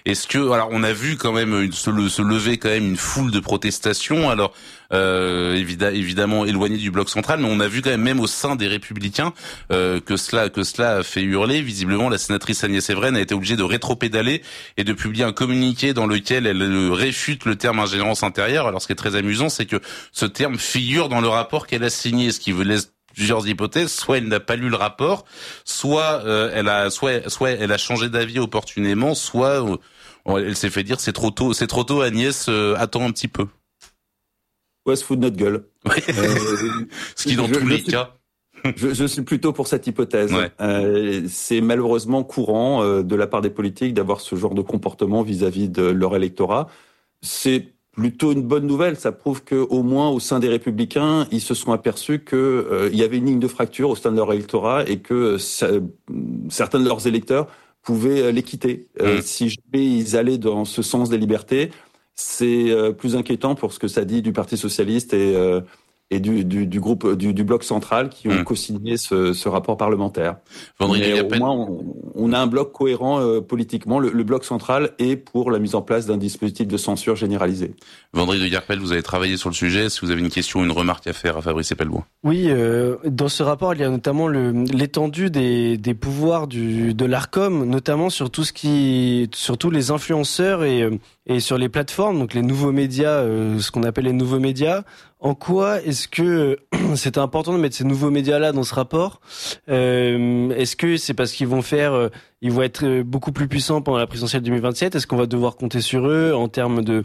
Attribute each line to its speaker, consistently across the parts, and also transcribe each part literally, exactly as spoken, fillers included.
Speaker 1: Est-ce que, alors, on a vu quand même une, se, le, se lever quand même une foule de protestations. Alors, euh, évidemment, évidemment éloigné du bloc central, mais on a vu quand même même au sein des Républicains euh, que cela que cela a fait hurler. Visiblement, la sénatrice Agnès Evren a été obligée de rétropédaler et de publier un communiqué dans lequel elle réfute le terme ingérence intérieure. Alors, ce qui est très amusant, c'est que ce terme figure dans le rapport qu'elle a signé, ce qui veut laisse plusieurs hypothèses. Soit elle n'a pas lu le rapport, soit euh, elle a soit soit elle a changé d'avis opportunément, soit euh, elle s'est fait dire c'est trop tôt, c'est trop tôt Agnès, euh, attends un petit peu.
Speaker 2: Ouais, se fout de notre gueule.
Speaker 1: Ouais. Euh, Ce qui dans je, tous je les suis, cas.
Speaker 2: je, je suis plutôt pour cette hypothèse.
Speaker 1: Ouais.
Speaker 2: Euh, c'est malheureusement courant euh, de la part des politiques d'avoir ce genre de comportement vis-à-vis de leur électorat. C'est plutôt une bonne nouvelle. Ça prouve que, au moins au sein des Républicains, ils se sont aperçus que euh, il y avait une ligne de fracture au sein de leur électorat et que ça, certains de leurs électeurs pouvaient les quitter. Mmh. Euh, si jamais ils allaient dans ce sens des libertés, c'est euh, plus inquiétant pour ce que ça dit du Parti socialiste et, euh, et du, du, du groupe du, du bloc central qui ont mmh. co-signé ce, ce rapport parlementaire.
Speaker 1: Vendredi,
Speaker 2: Mais au moins, on, on a un bloc cohérent euh, politiquement. Le, le bloc central est pour la mise en place d'un dispositif de censure généralisé.
Speaker 1: Vendredi de Guerpel, vous avez travaillé sur le sujet. Est-ce que vous avez une question ou une remarque à faire à Fabrice Epelbois?
Speaker 3: Oui, euh, dans ce rapport, il y a notamment le, l'étendue des, des pouvoirs du, de l'Arcom, notamment sur tout ce qui, sur tous les influenceurs et, et sur les plateformes, donc les nouveaux médias, euh, ce qu'on appelle les nouveaux médias. En quoi est-ce que c'est important de mettre ces nouveaux médias-là dans ce rapport? euh, Est-ce que c'est parce qu'ils vont faire, euh, ils vont être beaucoup plus puissants pendant la présidentielle deux mille vingt-sept? Est-ce qu'on va devoir compter sur eux en termes de,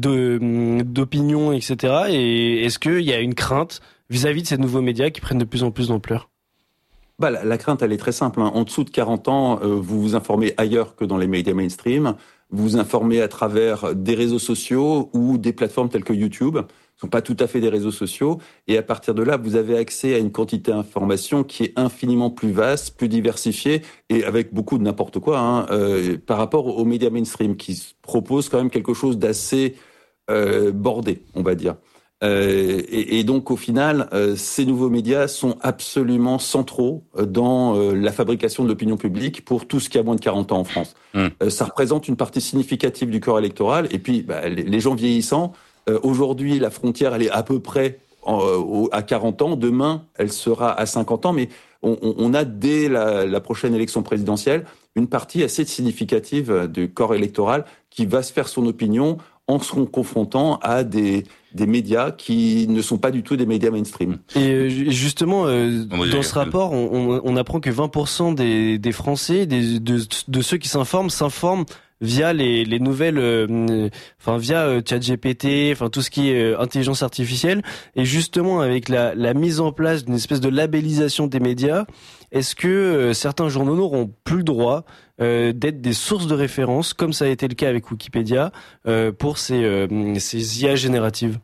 Speaker 3: de d'opinion, et cetera. Et est-ce qu'il y a une crainte vis-à-vis de ces nouveaux médias qui prennent de plus en plus d'ampleur?
Speaker 2: Bah, la, la crainte, elle est très simple. Hein. En dessous de quarante ans, euh, vous vous informez ailleurs que dans les médias mainstream. Vous vous informez à travers des réseaux sociaux ou des plateformes telles que YouTube. Ce ne sont pas tout à fait des réseaux sociaux. Et à partir de là, vous avez accès à une quantité d'informations qui est infiniment plus vaste, plus diversifiée et avec beaucoup de n'importe quoi hein, euh, par rapport aux médias mainstream qui proposent quand même quelque chose d'assez euh, bordé, on va dire. Euh, et, et donc, au final, euh, ces nouveaux médias sont absolument centraux dans euh, la fabrication de l'opinion publique pour tout ce qui a moins de quarante ans en France. Mmh. Euh, ça représente une partie significative du corps électoral. Et puis, bah, les, les gens vieillissant, euh, aujourd'hui, la frontière, elle est à peu près en, euh, à quarante ans. Demain, elle sera à cinquante ans. Mais on, on a, dès la, la prochaine élection présidentielle, une partie assez significative du corps électoral qui va se faire son opinion en se confrontant à des, des médias qui ne sont pas du tout des médias mainstream.
Speaker 3: Et justement, euh, dans ce rapport, on, on apprend que vingt pour cent des, des Français, des, de, de ceux qui s'informent, s'informent via les, les nouvelles, euh, enfin via euh, ChatGPT, enfin tout ce qui est euh, intelligence artificielle. Et justement, avec la, la mise en place d'une espèce de labellisation des médias, est-ce que euh, certains journaux n'auront plus le droit euh, d'être des sources de référence, comme ça a été le cas avec Wikipédia, euh, pour ces, euh, ces I A génératives?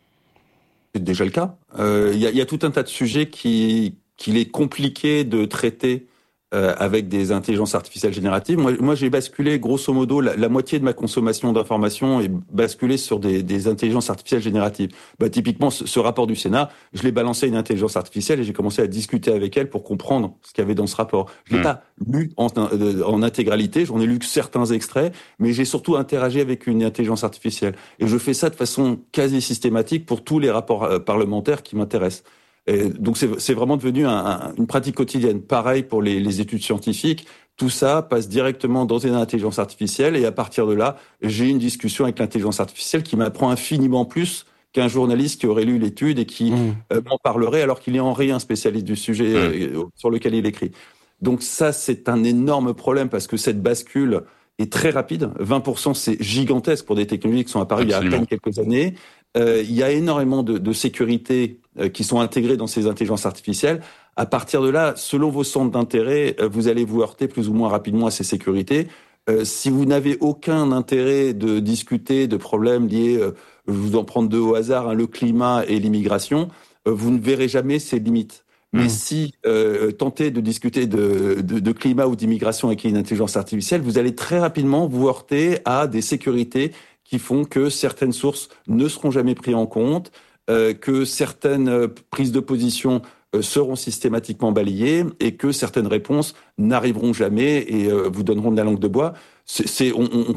Speaker 2: C'est déjà le cas. Il euh, y, a, y a tout un tas de sujets qui qu'il est compliqué de traiter Euh, avec des intelligences artificielles génératives. Moi, moi j'ai basculé, grosso modo, la, la moitié de ma consommation d'informations est basculée sur des, des intelligences artificielles génératives. Bah, typiquement, ce, ce rapport du Sénat, je l'ai balancé à une intelligence artificielle et j'ai commencé à discuter avec elle pour comprendre ce qu'il y avait dans ce rapport. Je l'ai mmh. pas lu en, en intégralité, j'en ai lu que certains extraits, mais j'ai surtout interagi avec une intelligence artificielle. Et je fais ça de façon quasi systématique pour tous les rapports euh, parlementaires qui m'intéressent. Et donc c'est, c'est vraiment devenu un, un, une pratique quotidienne. Pareil pour les, les études scientifiques. Tout ça passe directement dans une intelligence artificielle et à partir de là, j'ai une discussion avec l'intelligence artificielle qui m'apprend infiniment plus qu'un journaliste qui aurait lu l'étude et qui mmh. euh, m'en parlerait alors qu'il est en rien spécialiste du sujet mmh. euh, sur lequel il écrit. Donc ça, c'est un énorme problème parce que cette bascule est très rapide. vingt pour cent, c'est gigantesque pour des technologies qui sont apparues Absolument. il y a à peine quelques années. Euh, il y a énormément de, de sécurité euh, qui sont intégrées dans ces intelligences artificielles. À partir de là, selon vos centres d'intérêt, euh, vous allez vous heurter plus ou moins rapidement à ces sécurités. Euh, si vous n'avez aucun intérêt de discuter de problèmes liés, euh, je vous en prends deux au hasard, hein, le climat et l'immigration, euh, vous ne verrez jamais ces limites. Mais mmh. si euh, tentez de discuter de, de, de climat ou d'immigration avec une intelligence artificielle, vous allez très rapidement vous heurter à des sécurités qui font que certaines sources ne seront jamais prises en compte, euh, que certaines prises de position euh, seront systématiquement balayées et que certaines réponses n'arriveront jamais et euh, vous donneront de la langue de bois. C'est, c'est, on, on